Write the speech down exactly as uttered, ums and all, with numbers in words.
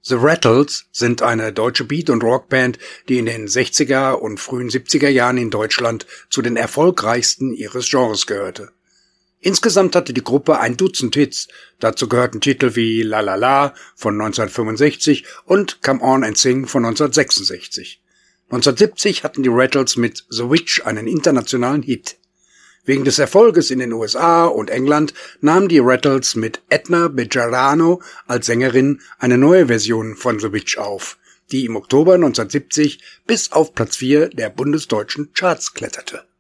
The Rattles sind eine deutsche Beat- und Rockband, die in den sechziger und frühen siebziger Jahren in Deutschland zu den erfolgreichsten ihres Genres gehörte. Insgesamt hatte die Gruppe ein Dutzend Hits, dazu gehörten Titel wie La La La von neunzehnhundertfünfundsechzig und Come On and Sing von neunzehnhundertsechsundsechzig. neunzehnhundertsiebzig hatten die Rattles mit The Witch einen internationalen Hit. Wegen des Erfolges in den U S A und England nahmen die Rattles mit Edna Bejarano als Sängerin eine neue Version von The Witch auf, die im Oktober neunzehnhundertsiebzig bis auf Platz vier der bundesdeutschen Charts kletterte.